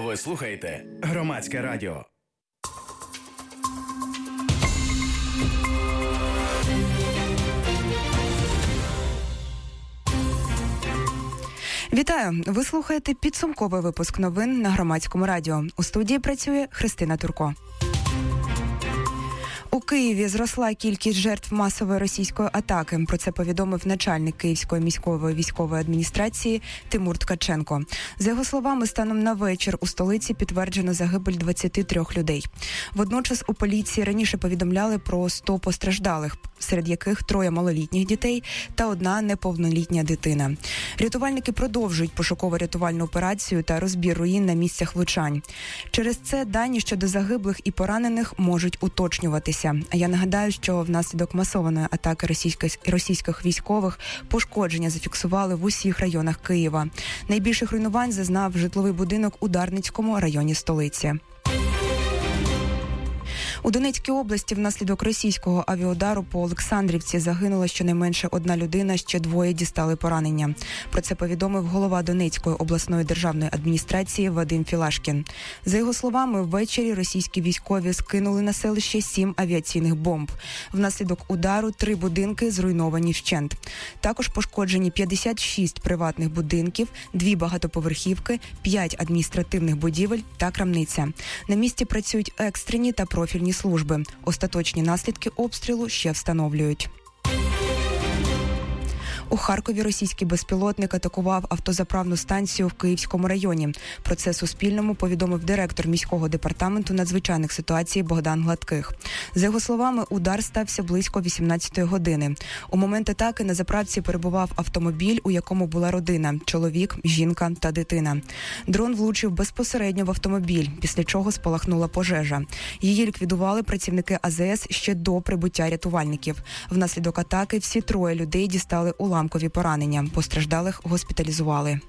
Ви слухаєте Громадське радіо. Вітаю! Ви слухаєте підсумковий випуск новин на Громадському радіо. У студії працює Христина Турко. У Києві зросла кількість жертв масової російської атаки. Про це повідомив начальник Київської міської військової адміністрації Тимур Ткаченко. За його словами, станом на вечір у столиці підтверджено загибель 23 людей. Водночас у поліції раніше повідомляли про 100 постраждалих, серед яких 3 малолітніх дітей та 1 неповнолітня дитина. Рятувальники продовжують пошуково-рятувальну операцію та розбір руїн на місцях влучань. Через це дані щодо загиблих і поранених можуть уточнюватися. А я нагадаю, що внаслідок масованої атаки російських військових пошкодження зафіксували в усіх районах Києва. Найбільших руйнувань зазнав житловий будинок у Дарницькому районі столиці. У Донецькій області внаслідок російського авіаудару по Олександрівці загинула щонайменше 1 людина, ще 2 дістали поранення. Про це повідомив голова Донецької обласної державної адміністрації Вадим Філашкін. За його словами, ввечері російські військові скинули на селище 7 авіаційних бомб. Внаслідок удару 3 будинки зруйновані вщент. Також пошкоджені 56 приватних будинків, 2 багатоповерхівки, 5 адміністративних будівель та крамниця. На місці працюють екстрені та профільні служби. Остаточні наслідки обстрілу ще встановлюють. У Харкові російський безпілотник атакував автозаправну станцію в Київському районі. Про це Суспільному повідомив директор міського департаменту надзвичайних ситуацій Богдан Гладких. За його словами, удар стався близько 18-ї години. У момент атаки на заправці перебував автомобіль, у якому була родина – чоловік, жінка та дитина. Дрон влучив безпосередньо в автомобіль, після чого спалахнула пожежа. Її ліквідували працівники АЗС ще до прибуття рятувальників. Внаслідок атаки всі 3 людей дістали уламкові поранення. Постраждалих госпіталізували.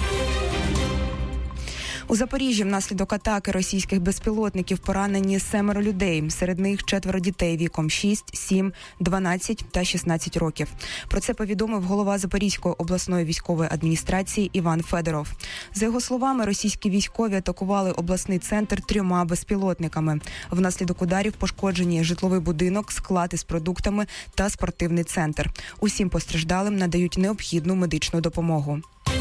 У Запоріжжі внаслідок атаки російських безпілотників поранені 7 людей. Серед них 4 дітей віком 6, 7, 12 та 16 років. Про це повідомив голова Запорізької обласної військової адміністрації Іван Федоров. За його словами, російські військові атакували обласний центр 3 безпілотниками. Внаслідок ударів пошкоджені житловий будинок, склад із продуктами та спортивний центр. Усім постраждалим надають необхідну медичну допомогу.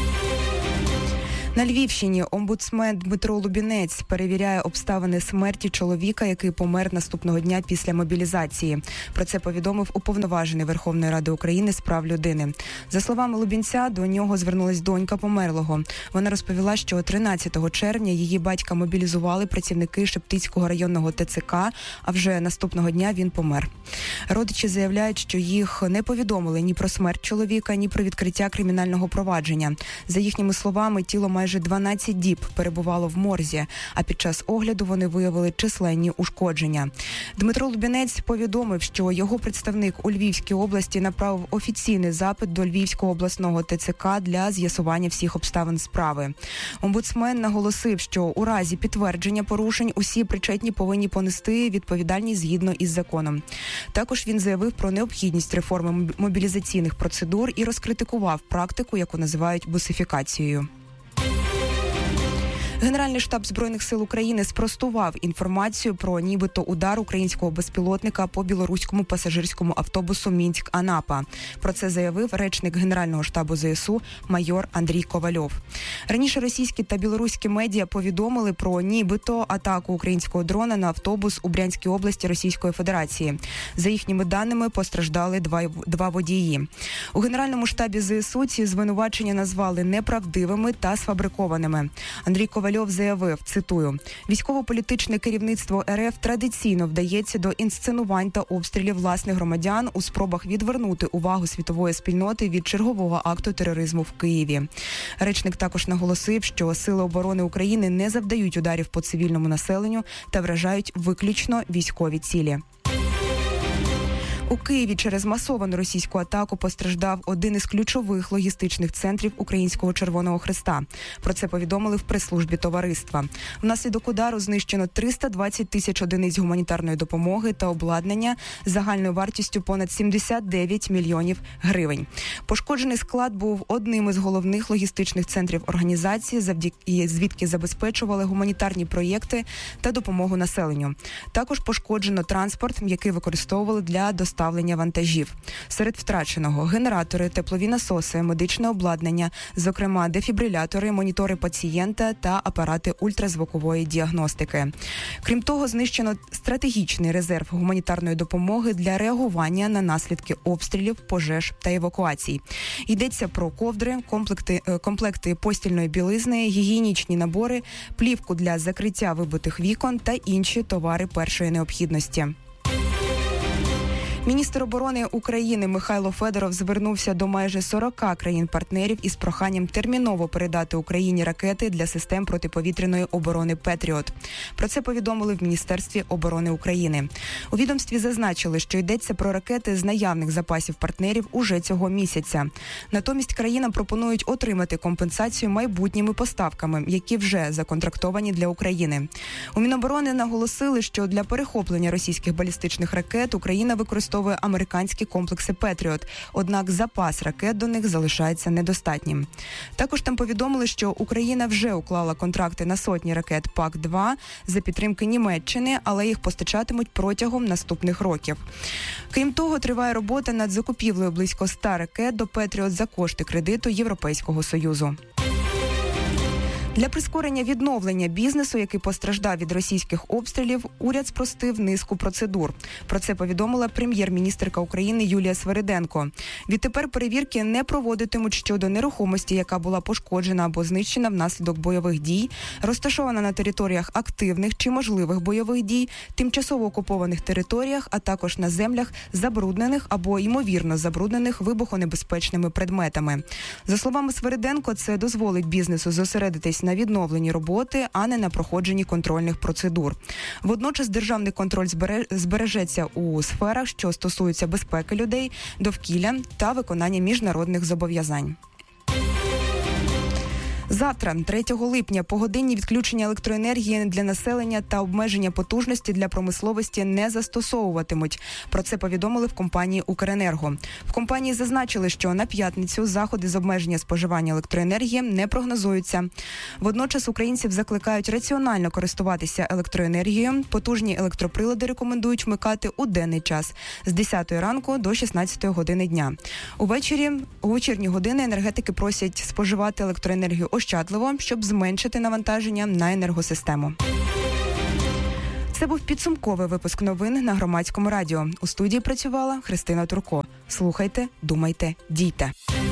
На Львівщині омбудсмен Дмитро Лубінець перевіряє обставини смерті чоловіка, який помер наступного дня після мобілізації. Про це повідомив уповноважений Верховної Ради України з прав людини. За словами Лубінця, до нього звернулась донька померлого. Вона розповіла, що 13 червня її батька мобілізували працівники Шептицького районного ТЦК, а вже наступного дня він помер. Родичі заявляють, що їх не повідомили ні про смерть чоловіка, ні про відкриття кримінального провадження. За їхніми словами, тіло майже 12 діб перебувало в морзі, а під час огляду вони виявили численні ушкодження. Дмитро Лубінець повідомив, що його представник у Львівській області направив офіційний запит до Львівського обласного ТЦК для з'ясування всіх обставин справи. Омбудсмен наголосив, що у разі підтвердження порушень усі причетні повинні понести відповідальність згідно із законом. Також він заявив про необхідність реформи мобілізаційних процедур і розкритикував практику, яку називають бусифікацією. Генеральний штаб Збройних сил України спростував інформацію про нібито удар українського безпілотника по білоруському пасажирському автобусу Мінськ-Анапа. Про це заявив речник Генерального штабу ЗСУ майор Андрій Ковальов. Раніше російські та білоруські медіа повідомили про нібито атаку українського дрона на автобус у Брянській області Російської Федерації. За їхніми даними, постраждали 2 водії. У Генеральному штабі ЗСУ ці звинувачення назвали неправдивими та сфабрикованими. Андрій Ковальов заявив, цитую, «Військово-політичне керівництво РФ традиційно вдається до інсценувань та обстрілів власних громадян у спробах відвернути увагу світової спільноти від чергового акту тероризму в Києві». Речник також наголосив, що Сили оборони України не завдають ударів по цивільному населенню та вражають виключно військові цілі. У У Києві через масовану російську атаку постраждав один із ключових логістичних центрів Українського Червоного Хреста. Про це повідомили в прес-службі товариства. Внаслідок удару знищено 320 тисяч одиниць гуманітарної допомоги та обладнання загальною вартістю понад 79 мільйонів гривень. Пошкоджений склад був одним із головних логістичних центрів організації, звідки забезпечували гуманітарні проєкти та допомогу населенню. Також пошкоджено транспорт, який використовували для доставлення вантажів. Серед втраченого – генератори, теплові насоси, медичне обладнання, зокрема дефібрилятори, монітори пацієнта та апарати ультразвукової діагностики. Крім того, знищено стратегічний резерв гуманітарної допомоги для реагування на наслідки обстрілів, пожеж та евакуацій. Йдеться про ковдри, комплекти постільної білизни, гігієнічні набори, плівку для закриття вибитих вікон та інші товари першої необхідності. Міністр оборони України Михайло Федоров звернувся до майже 40 країн-партнерів із проханням терміново передати Україні ракети для систем протиповітряної оборони «Петріот». Про це повідомили в Міністерстві оборони України. У відомстві зазначили, що йдеться про ракети з наявних запасів партнерів уже цього місяця. Натомість країнам пропонують отримати компенсацію майбутніми поставками, які вже законтрактовані для України. У Міноборони наголосили, що для перехоплення російських балістичних ракет Україна використовує американські комплекси «Петріот», однак запас ракет до них залишається недостатнім. Також там повідомили, що Україна вже уклала контракти на сотні ракет ПАК-2 за підтримки Німеччини, але їх постачатимуть протягом наступних років. Крім того, триває робота над закупівлею близько 100 ракет до «Петріот» за кошти кредиту Європейського Союзу. Для прискорення відновлення бізнесу, який постраждав від російських обстрілів, уряд спростив низку процедур. Про це повідомила прем'єр-міністерка України Юлія Свериденко. Відтепер перевірки не проводитимуть щодо нерухомості, яка була пошкоджена або знищена внаслідок бойових дій, розташована на територіях активних чи можливих бойових дій, тимчасово окупованих територіях, а також на землях, забруднених або ймовірно забруднених вибухонебезпечними предметами. За словами Свериденко, це дозволить бізнесу зосередитись на відновленні роботи, а не на проходженні контрольних процедур. Водночас державний контроль збережеться у сферах, що стосуються безпеки людей, довкілля та виконання міжнародних зобов'язань. Завтра, 3 липня, погодинні відключення електроенергії для населення та обмеження потужності для промисловості не застосовуватимуть. Про це повідомили в компанії «Укренерго». В компанії зазначили, що на п'ятницю заходи з обмеження споживання електроенергії не прогнозуються. Водночас українців закликають раціонально користуватися електроенергією. Потужні електроприлади рекомендують вмикати у денний час з 10 ранку до 16 години дня. У вечірні години енергетики просять споживати електроенергію ощадливо, щоб зменшити навантаження на енергосистему. Це був підсумковий випуск новин на Громадському радіо. У студії працювала Христина Турко. Слухайте, думайте, дійте.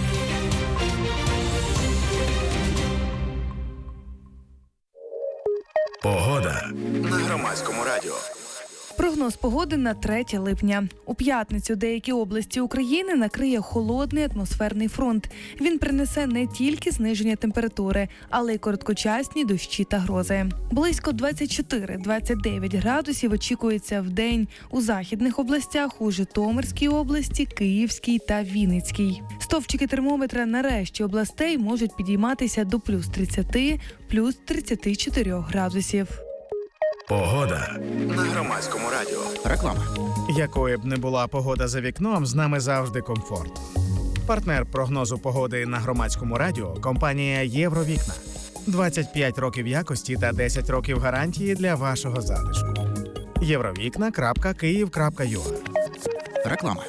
Погода на Громадському радіо. Прогноз погоди на 3 липня. У п'ятницю деякі області України накриє холодний атмосферний фронт. Він принесе не тільки зниження температури, але й короткочасні дощі та грози. Близько 24-29 градусів очікується в день у західних областях, у Житомирській області, Київській та Вінницькій. Стовпчики термометра на решті областей можуть підійматися до плюс 30, плюс 34 градусів. Погода на Громадському радіо. Реклама. Якою б не була погода за вікном, з нами завжди комфорт. Партнер прогнозу погоди на Громадському радіо – компанія «Євровікна». 25 років якості та 10 років гарантії для вашого затишку. Євровікна.Київ.ua. Реклама.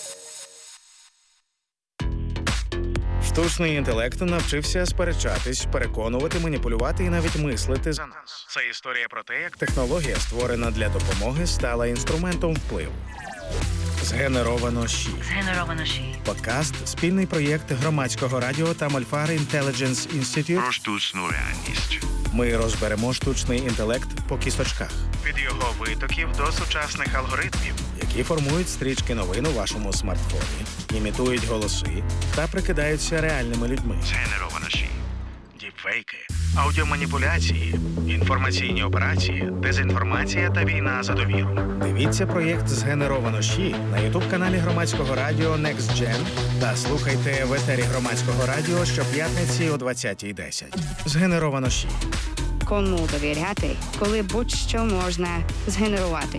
Штучний інтелект навчився сперечатись, переконувати, маніпулювати і навіть мислити за нас. Це історія про те, як технологія, створена для допомоги, стала інструментом впливу. Згенеровано ЩІ. Подкаст – спільний проєкт Громадського радіо та Мольфар Intelligence Institute. Про штучну реальність. Ми розберемо штучний інтелект по кісточках. Від його витоків до сучасних алгоритмів, які формують стрічки новин у вашому смартфоні, імітують голоси та прикидаються реальними людьми. Згенеровано ЩІ. Діпфейки, аудіоманіпуляції, інформаційні операції, дезінформація та війна за довіру. Дивіться проєкт «Згенеровано ЩІ» на ютуб-каналі Громадського радіо Next Gen та слухайте в етері Громадського радіо щоп'ятниці о 20:10. «Згенеровано ЩІ». Кому довіряти, коли будь-що можна згенерувати.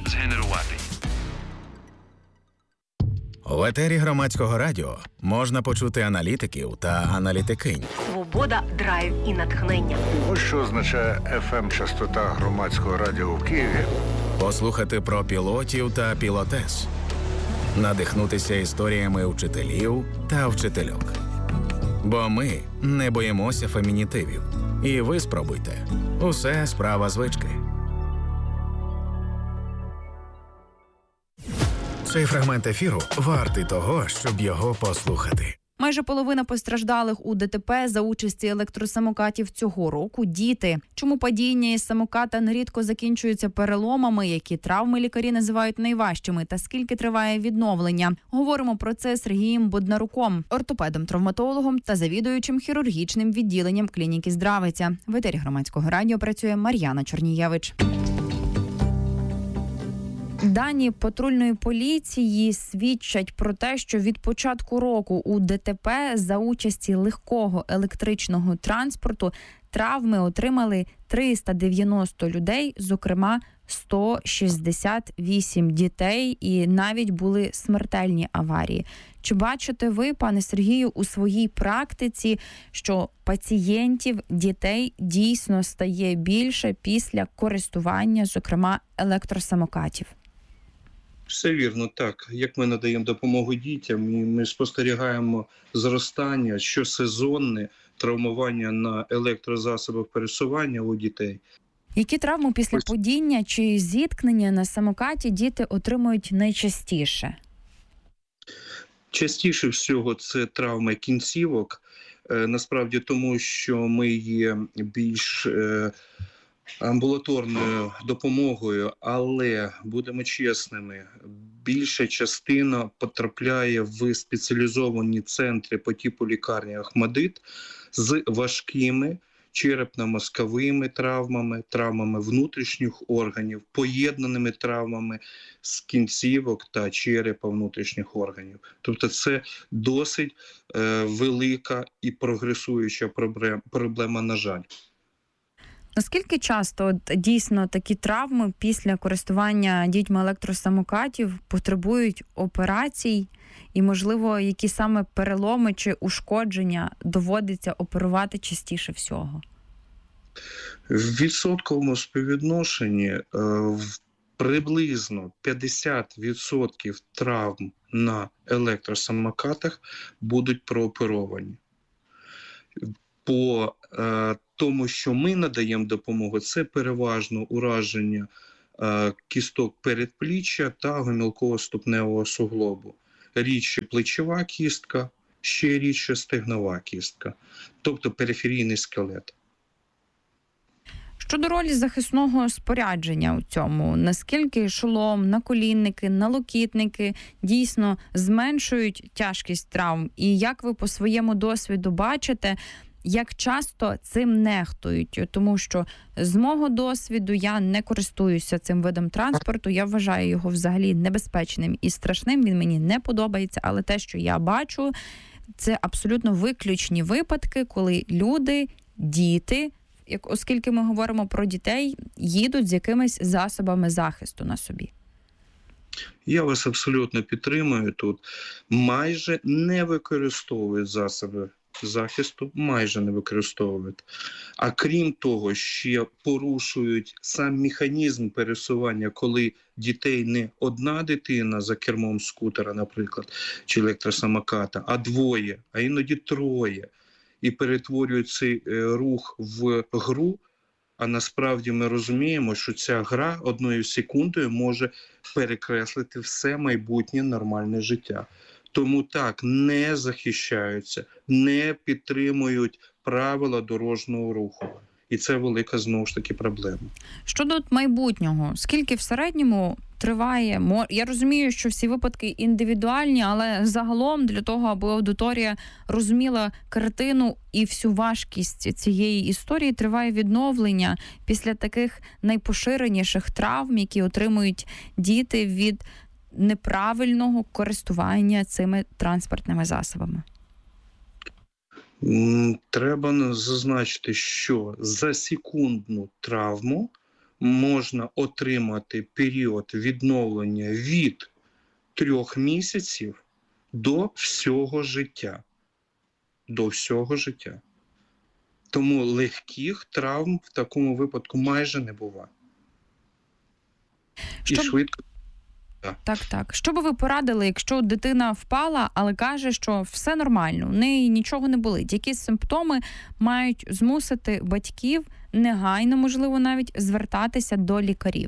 В етері Громадського радіо можна почути аналітиків та аналітикинь. Свобода, драйв і натхнення. Ось що означає FM-частота Громадського радіо в Києві. Послухати про пілотів та пілотес. Надихнутися історіями вчителів та вчительок. Бо ми не боїмося фемінітивів. І ви спробуйте. Усе справа звички. Цей фрагмент ефіру вартий того, щоб його послухати. Майже половина постраждалих у ДТП за участі електросамокатів цього року – діти. Чому падіння із самоката нерідко закінчуються переломами, які травми лікарі називають найважчими, та скільки триває відновлення? Говоримо про це з Сергієм Боднаруком, ортопедом-травматологом та завідуючим хірургічним відділенням клініки «Здравиця». В етері Громадського радіо працює Мар'яна Чорнієвич. Дані патрульної поліції свідчать про те, що від початку року у ДТП за участі легкого електричного транспорту травми отримали 390 людей, зокрема 168 дітей, і навіть були смертельні аварії. Чи бачите ви, пане Сергію, у своїй практиці, що пацієнтів, дітей дійсно стає більше після користування, зокрема, електросамокатів? Все вірно, так. Як ми надаємо допомогу дітям, і ми спостерігаємо зростання щосезонне травмування на електрозасобах пересування у дітей. Які травми після падіння чи зіткнення на самокаті діти отримують найчастіше? Частіше всього це травми кінцівок. Насправді тому, що ми є більш амбулаторною допомогою, але, будемо чесними, більша частина потрапляє в спеціалізовані центри по типу лікарні «Охмадит» з важкими черепно-мозковими травмами, травмами внутрішніх органів, поєднаними травмами з кінцівок та черепа внутрішніх органів. Тобто це досить велика і прогресуюча проблема, на жаль. Наскільки часто дійсно такі травми після користування дітьми електросамокатів потребують операцій і, можливо, які саме переломи чи ушкодження доводиться оперувати частіше всього? В відсотковому співвідношенні приблизно 50% травм на електросамокатах будуть прооперовані. По тому, що ми надаємо допомогу, це переважно ураження кісток передпліччя та гомілково-ступневого суглобу. Рідше плечова кістка, ще рідше стегнова кістка, тобто периферійний скелет. Щодо ролі захисного спорядження у цьому, наскільки шолом, наколінники, налокітники дійсно зменшують тяжкість травм? І як ви по своєму досвіду бачите, як часто цим нехтують? Тому що з мого досвіду я не користуюся цим видом транспорту, я вважаю його взагалі небезпечним і страшним, він мені не подобається, але те, що я бачу, це абсолютно виключні випадки, коли люди, діти, оскільки ми говоримо про дітей, їдуть з якимись засобами захисту на собі. Я вас абсолютно підтримую тут. Майже не використовують засоби захисту, майже не використовують. А крім того, ще порушують сам механізм пересування, коли дітей не одна дитина за кермом скутера, наприклад, чи електросамоката, а двоє, а іноді троє. І перетворюють цей рух в гру, а насправді ми розуміємо, що ця гра одною секундою може перекреслити все майбутнє нормальне життя. Тому так, не захищаються, не підтримують правила дорожнього руху. І це велика, знову ж таки, проблема. Щодо майбутнього, скільки в середньому триває? Я розумію, що всі випадки індивідуальні, але загалом для того, аби аудиторія розуміла картину і всю важкість цієї історії, триває відновлення після таких найпоширеніших травм, які отримують діти від неправильного користування цими транспортними засобами. Треба зазначити, що за секундну травму можна отримати період відновлення від 3 місяців до всього життя. До всього життя. Тому легких травм в такому випадку майже не буває. І швидко. Так. Що би ви порадили, якщо дитина впала, але каже, що все нормально, у неї нічого не болить? Які симптоми мають змусити батьків негайно, можливо, навіть звертатися до лікарів?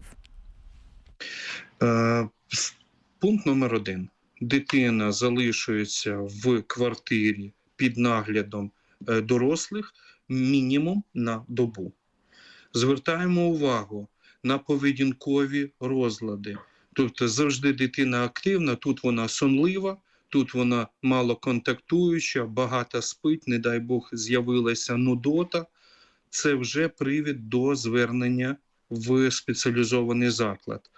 Пункт номер 1. Дитина залишується в квартирі під наглядом дорослих мінімум на добу. Звертаємо увагу на поведінкові розлади. Тобто завжди дитина активна, тут вона сонлива, тут вона малоконтактуюча, багато спить, не дай Бог з'явилася нудота. Це вже привід до звернення в спеціалізований заклад.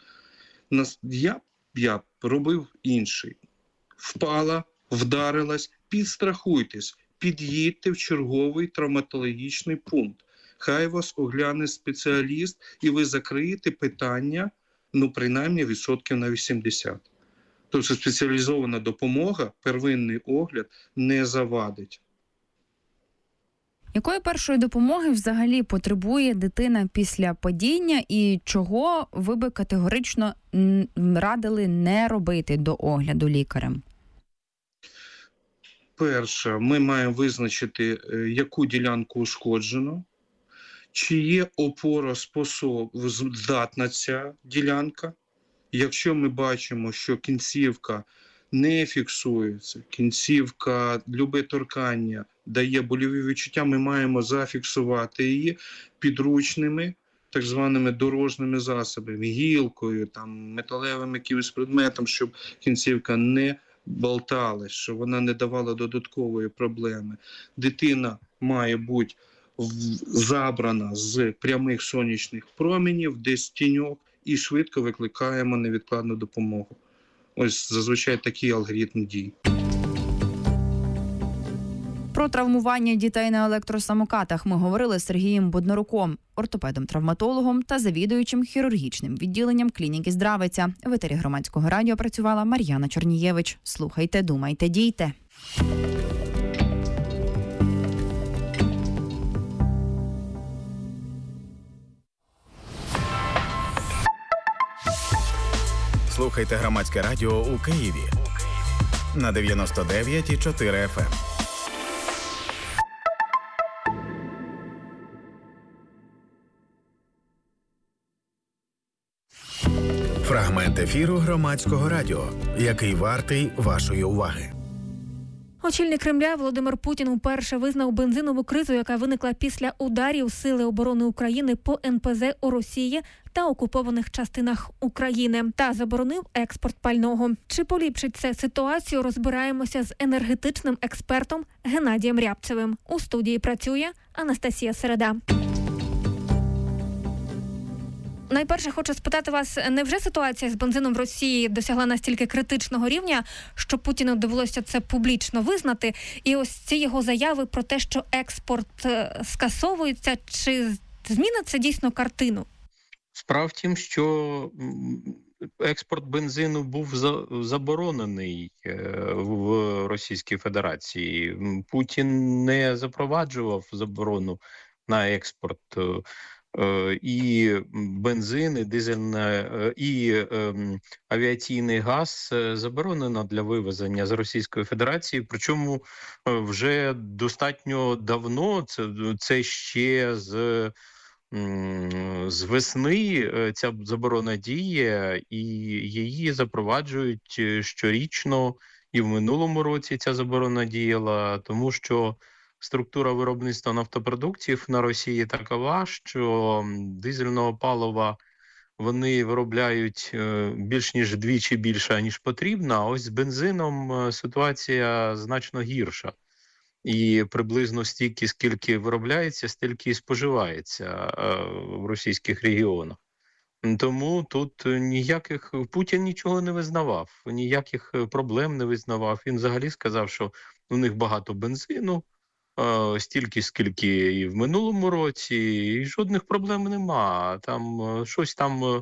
Я робив інший. Впала, вдарилась, підстрахуйтесь, під'їдьте в черговий травматологічний пункт. Хай вас огляне спеціаліст і ви закриєте питання, принаймні відсотків на 80. Тобто спеціалізована допомога, первинний огляд не завадить. Якої першої допомоги взагалі потребує дитина після падіння і чого ви би категорично радили не робити до огляду лікарем? Перше, ми маємо визначити, яку ділянку ушкоджено, чи є опороспособна ця ділянка. Якщо ми бачимо, що кінцівка не фіксується, кінцівка, любе торкання дає больові відчуття, ми маємо зафіксувати її підручними, так званими дорожніми засобами, гілкою, металевим якимось предметом, щоб кінцівка не болталась, щоб вона не давала додаткової проблеми. Дитина має бути забрана з прямих сонячних променів, десь тіньок, і швидко викликаємо невідкладну допомогу. Ось зазвичай такий алгоритм дій. Про травмування дітей на електросамокатах ми говорили з Сергієм Боднаруком, ортопедом-травматологом та завідуючим хірургічним відділенням клініки Здравиця. В етері Громадського радіо працювала Мар'яна Чорнієвич. Слухайте, думайте, дійте. Слухайте Громадське радіо у Києві на 99,4 FM. Фрагмент ефіру Громадського радіо, який вартий вашої уваги. Очільник Кремля Володимир Путін вперше визнав бензинову кризу, яка виникла після ударів Сили оборони України по НПЗ у Росії та окупованих частинах України, та заборонив експорт пального. Чи поліпшить це ситуацію, розбираємося з енергетичним експертом Геннадієм Рябцевим. У студії працює Анастасія Середа. Найперше хочу спитати вас, невже ситуація з бензином в Росії досягла настільки критичного рівня, що Путіну довелося це публічно визнати? І ось ці його заяви про те, що експорт скасовується, чи змінить це дійсно картину? Справа в тім, що експорт бензину був заборонений в Російській Федерації. Путін не запроваджував заборону на експорт і бензин, і і авіаційний газ заборонено для вивезення з Російської Федерації. Причому вже достатньо давно, це ще з весни ця заборона діє, і її запроваджують щорічно, і в минулому році ця заборона діяла, тому що структура виробництва нафтопродуктів на Росії такова, що дизельного палива вони виробляють більш ніж вдвічі більше, ніж потрібно, а ось з бензином ситуація значно гірша. І приблизно стільки, скільки виробляється, стільки і споживається в російських регіонах. Тому тут Путін нічого не визнавав, ніяких проблем не визнавав. Він взагалі сказав, що у них багато бензину, стільки, скільки і в минулому році, і жодних проблем нема. Там щось там,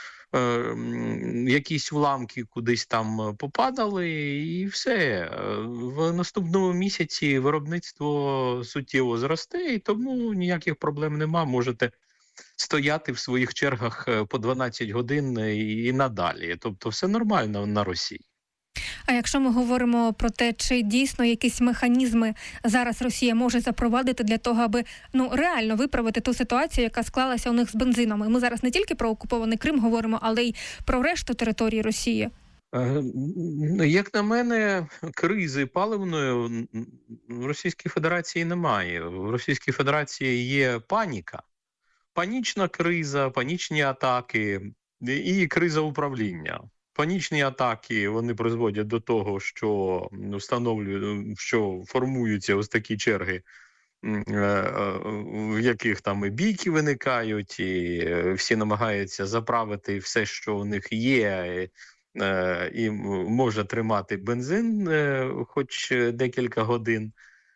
якісь уламки кудись там попадали, і все. В наступному місяці виробництво суттєво зросте, і тому ніяких проблем нема. Можете стояти в своїх чергах по 12 годин і надалі. Тобто все нормально на Росії. А якщо ми говоримо про те, чи дійсно якісь механізми зараз Росія може запровадити для того, аби реально виправити ту ситуацію, яка склалася у них з бензином? І ми зараз не тільки про окупований Крим говоримо, але й про решту території Росії. Як на мене, кризи паливної в Російській Федерації немає. В Російській Федерації є паніка. Панічна криза, панічні атаки і криза управління. Панічні атаки, вони призводять до того, що що формуються ось такі черги, в яких там і бійки виникають, і всі намагаються заправити все, що у них є, і може тримати бензин хоч декілька годин.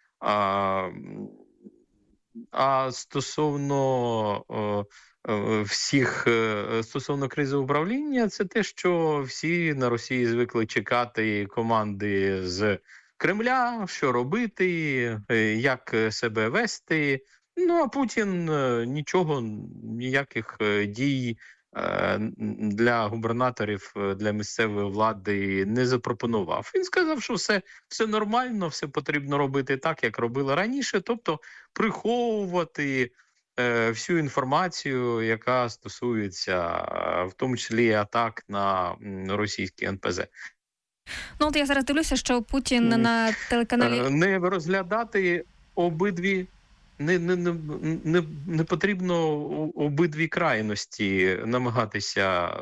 А стосовно стосовно кризи управління, це те, що всі на Росії звикли чекати команди з Кремля, що робити, як себе вести. А Путін ніяких дій для губернаторів, для місцевої влади не запропонував. Він сказав, що все нормально, все потрібно робити так, як робили раніше, тобто приховувати всю інформацію, яка стосується в тому числі атак на російські НПЗ. От я зараз дивлюся, що Путін на телеканалі... Не розглядати обидві, не потрібно обидві крайності намагатися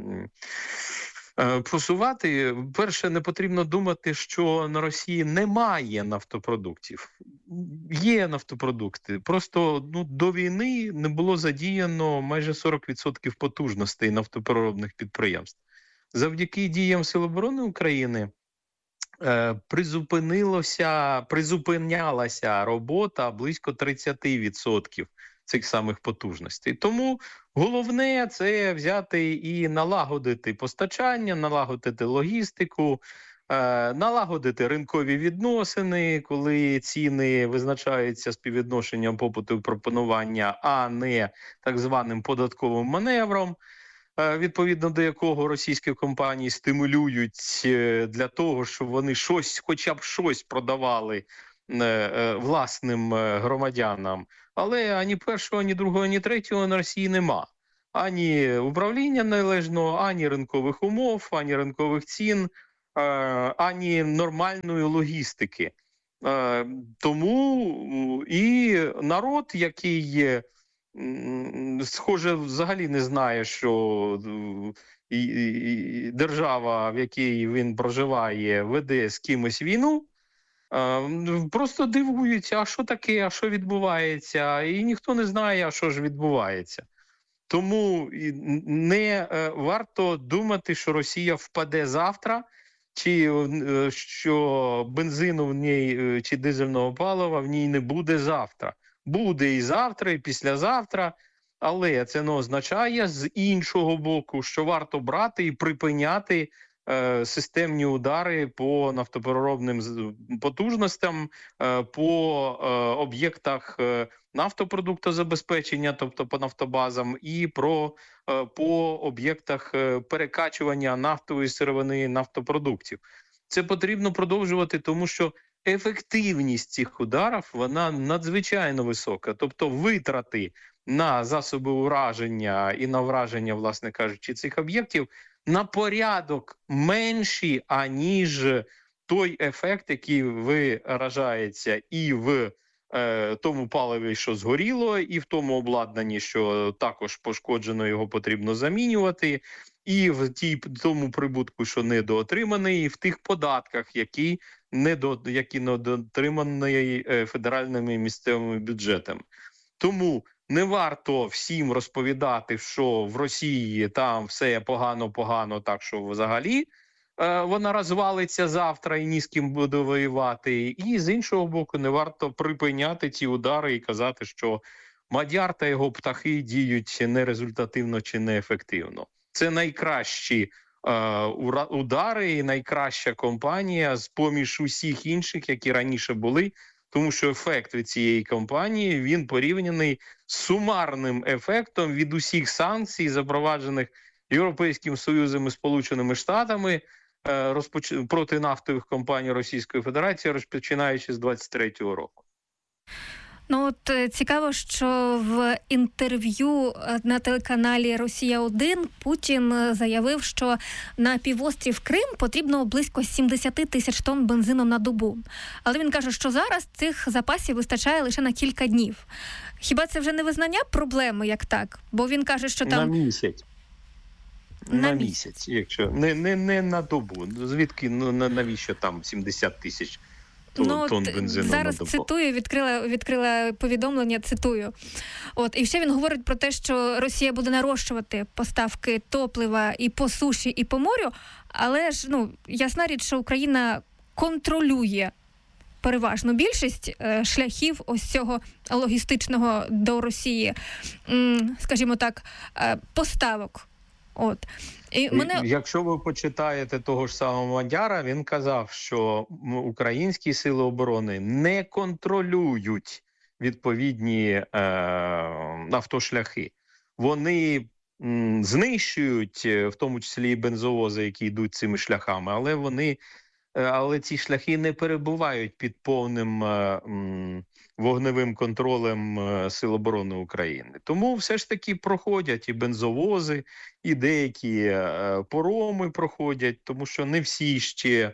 просувати. Перше, не потрібно думати, що на Росії немає нафтопродуктів. Є нафтопродукти. Просто до війни не було задіяно майже 40% потужностей нафтопереробних підприємств. Завдяки діям Сил оборони України призупинялася робота близько 30% цих самих потужностей. Тому головне – це взяти і налагодити постачання, налагодити логістику, налагодити ринкові відносини, коли ціни визначаються співвідношенням попиту і пропонування, а не так званим податковим маневром, відповідно до якого російські компанії стимулюють для того, щоб вони хоча б щось продавали власним громадянам. Але ані першого, ані другого, ані третього на Росії нема. Ані управління належного, ані ринкових умов, ані ринкових цін, ані нормальної логістики. Тому і народ, який, схоже, взагалі не знає, що держава, в якій він проживає, веде з кимось війну, просто дивуються, а що таке, а що відбувається, і ніхто не знає, а що ж відбувається. Тому не варто думати, що Росія впаде завтра, чи що бензину в ній, чи дизельного палива в ній не буде завтра. Буде і завтра, і післязавтра, але це не означає з іншого боку, що варто брати і припиняти системні удари по нафтопереробним потужностям, по об'єктах нафтопродуктозабезпечення, тобто по нафтобазам, і по об'єктах перекачування нафтової сировини, нафтопродуктів. Це потрібно продовжувати, тому що ефективність цих ударів, вона надзвичайно висока. Тобто витрати на засоби ураження і на враження, власне кажучи, цих об'єктів на порядок менші, аніж той ефект, який виражається і в тому паливі, що згоріло, і в тому обладнанні, що також пошкоджено, його потрібно замінювати, і в тому прибутку, що недоотриманий, і в тих податках, які недоотримані федеральними і місцевими бюджетами. Тому не варто всім розповідати, що в Росії там все погано, так що взагалі вона розвалиться завтра і ні з ким буде воювати. І з іншого боку, не варто припиняти ці удари і казати, що Мадяр та його птахи діють нерезультативно чи неефективно. Це найкращі удари і найкраща кампанія з-поміж усіх інших, які раніше були, тому що ефект від цієї кампанії, він порівняний з сумарним ефектом від усіх санкцій, запроваджених Європейським Союзом і Сполученими Штатами проти нафтових компаній Російської Федерації, розпочинаючи з 23-го року. Ну от цікаво, що в інтерв'ю на телеканалі «Росія-1» Путін заявив, що на півострів Крим потрібно близько 70 тисяч тонн бензину на добу. Але він каже, що зараз цих запасів вистачає лише на кілька днів. Хіба це вже не визнання проблеми, як так? Бо він каже, що там... На місяць. На місяць, якщо не на добу. Звідки, навіщо там 70 тисяч тонн бензину зараз на добу? Цитую, відкрила повідомлення, цитую. І ще він говорить про те, що Росія буде нарощувати поставки топлива і по суші, і по морю, але ж, ясна річ, що Україна контролює переважну більшість шляхів ось цього логістичного до Росії, скажімо так, поставок. Якщо ви почитаєте того ж самого Мадяра, він казав, що українські сили оборони не контролюють відповідні автошляхи. Вони знищують, в тому числі і бензовози, які йдуть цими шляхами, але ці шляхи не перебувають під повним вогневим контролем Сил оборони України. Тому все ж таки проходять і бензовози, і деякі пароми проходять, тому що не всі ще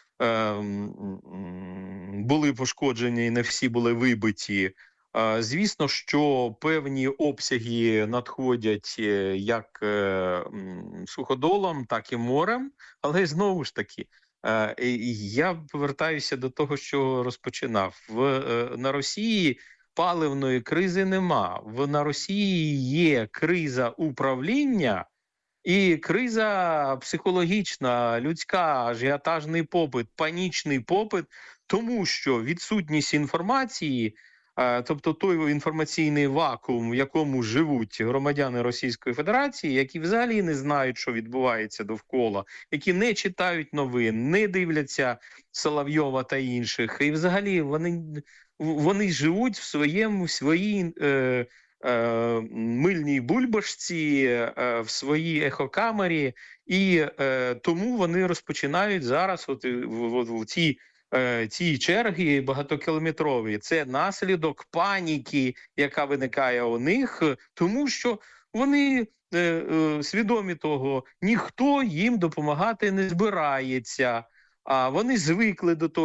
були пошкоджені і не всі були вибиті. Звісно, що певні обсяги надходять як суходолом, так і морем, але знову ж таки, я повертаюся до того, що розпочинав. На Росії паливної кризи нема. На Росії є криза управління і криза психологічна, людська, ажіотажний попит, панічний попит, тому що відсутність інформації, тобто той інформаційний вакуум, в якому живуть громадяни Російської Федерації, які взагалі не знають, що відбувається довкола, які не читають новин, не дивляться Соловйова та інших, і взагалі вони живуть в своїй мильній бульбашці, в своїй ехокамері, і тому вони розпочинають зараз ці черги багатокілометрові. Це наслідок паніки, яка виникає у них, тому що вони свідомі того, ніхто їм допомагати не збирається, а вони звикли до того,